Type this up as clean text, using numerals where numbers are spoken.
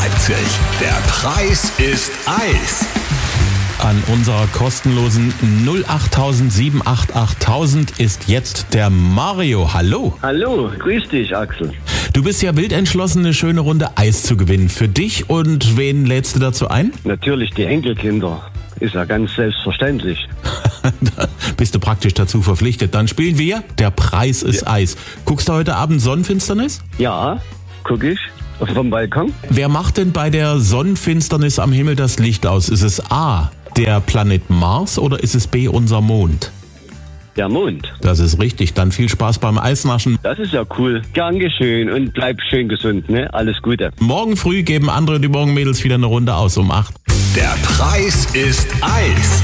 Leipzig. Der Preis ist Eis. An unserer kostenlosen 08000 ist jetzt der Mario. Hallo. Hallo, grüß dich, Axel. Du bist ja wild entschlossen, eine schöne Runde Eis zu gewinnen. Für dich, und wen lädst du dazu ein? Natürlich die Enkelkinder. Ist ja ganz selbstverständlich. Da bist du praktisch dazu verpflichtet. Dann spielen wir Der Preis ist Eis. Guckst du heute Abend Sonnenfinsternis? Ja, guck ich. Vom Balkon. Wer macht denn bei der Sonnenfinsternis am Himmel das Licht aus? Ist es A, der Planet Mars, oder ist es B, unser Mond? Der Mond. Das ist richtig. Dann viel Spaß beim Eisnaschen. Das ist ja cool. Gern geschehen und bleib schön gesund, ne? Alles Gute. Morgen früh geben andere die Morgenmädels wieder eine Runde aus um 8. Der Preis ist Eis.